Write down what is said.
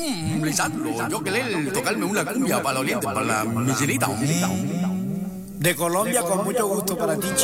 Lisandro, yo querer tocarme una cumbia para los dientes, para la Michelita. De Colombia con mucho gusto para ti, chico.